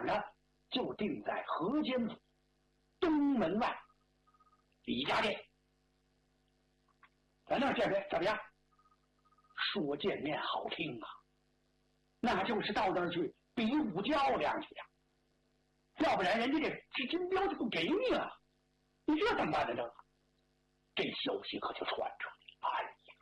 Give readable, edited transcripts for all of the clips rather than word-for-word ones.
儿呢？就定在河间府东门外李家店，在那儿见面怎么样？说见面好听啊，那就是到那儿去比武较量去呀，要不然人家这金镖就不给你了，你这怎么办呢？这消息可就传出来，哎呀，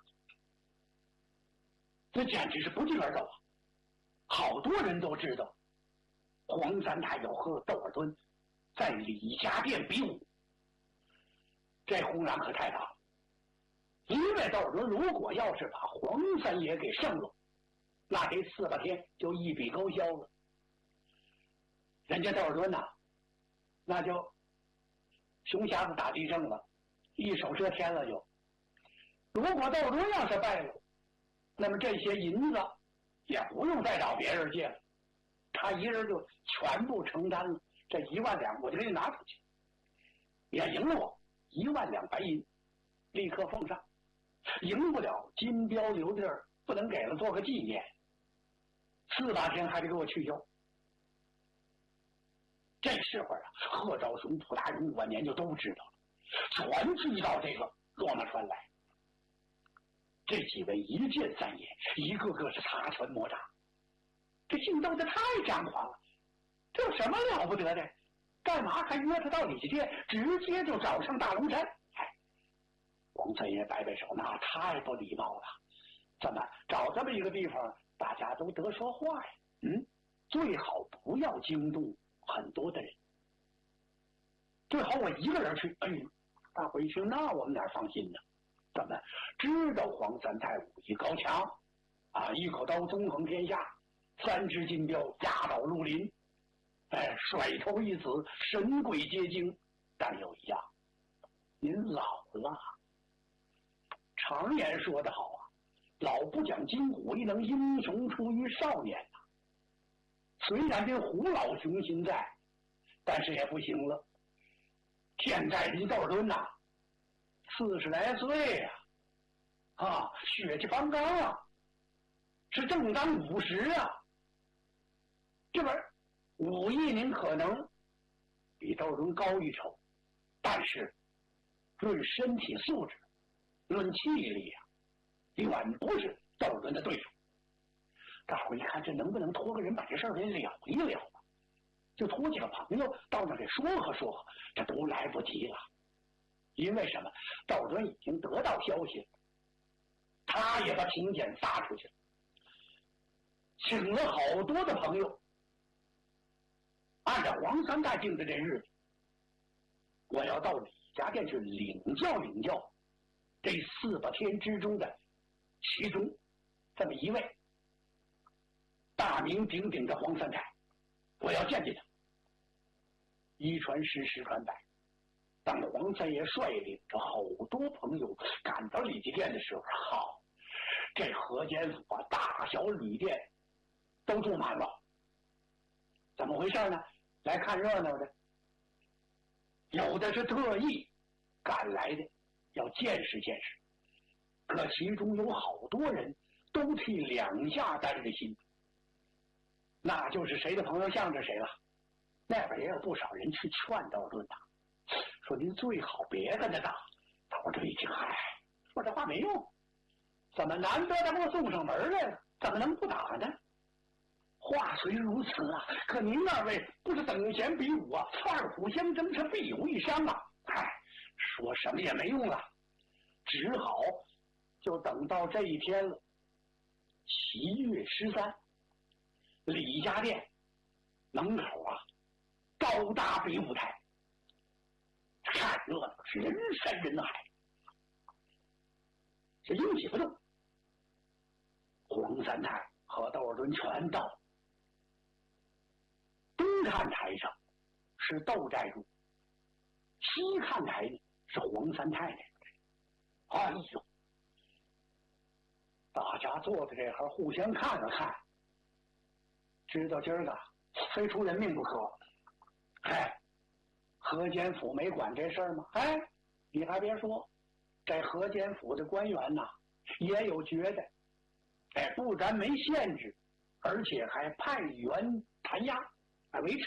这简直是不胫而走啊！好多人都知道黄三太要和窦尔敦在李家店比武，这轰然可太大了。因为窦尔敦如果要是把黄三爷给胜了，那这4、8天就一笔勾销了。人家窦尔敦呐，那就熊瞎子打地震了，一手遮天了就。如果窦尔敦要是败了，那么这些银子也不用再找别人借了，他一人就全部承担了。这1万两我就给你拿出去，也赢了我1万两白银，立刻奉上。赢不了金镖留地儿，不能给了做个纪念，4、8天还得给我去销。这时候啊，贺昭雄、蒲大荣、晚年就都知道了，全追到这个落马川来。这几位一见3爷，一个个是擦拳魔掌，这劲斗得太张狂了，这有什么了不得的？干嘛还约他到李家店，直接就找上大龙山？黄三爷摆摆手，那太不礼貌了，怎么找这么一个地方大家都得说话呀？最好不要惊动很多的人，最好我一个人去。大伙一听，那我们哪放心呢？怎么知道黄三太武艺高强啊，一口刀纵横天下，3支金镖压倒绿林，甩头一死，神鬼皆惊。但有一样，您老了。常言说得好啊，老不讲筋骨，亦能英雄出于少年呐。虽然这虎老雄心在，但是也不行了。现在您窦尔敦呐，40来岁呀，血气方刚啊，是正当50啊。这玩意儿武艺您可能比窦尔敦高一筹，但是论身体素质，论气力啊，远不是窦尔敦的对手。大伙一看，这能不能托个人把这事儿给了一了吧？就托几个朋友到那儿给说和说和，这都来不及了。因为什么？窦尔敦已经得到消息了，他也把请柬发出去了，请了好多的朋友。按照黄三太定的这日子，我要到李家店去领教领教这4、8天之中的其中这么一位大名鼎鼎的黄三太，我要见见他。一传十，十传百，当黄三爷率领着好多朋友赶到李家店的时候，这河间府啊，大小旅店都住满了。怎么回事呢？来看热闹的，有的是特意赶来的，要见识见识。可其中有好多人都替两下担着心，那就是谁的朋友向着谁了。那边也有不少人去劝窦尔敦打，说您最好别跟他打。窦尔敦一听，说这话没用，怎么难得他给我送上门来了，怎么能不打呢？话虽如此啊，可您二位不是等闲比武啊，2虎相争是必有一伤啊！说什么也没用了，只好就等到这一天了。7月13，李家店门口啊，高大比武台，看热闹是人山人海，是应起不动。黄三太和窦尔敦全到。东看台上是窦寨主，西看台呢是黄三太那边。大家坐在这儿互相看了看，知道今儿个非出人命不可。河间府没管这事儿吗？你还别说，这河间府的官员呐，也有觉得，不但没限制，而且还派员弹压，维持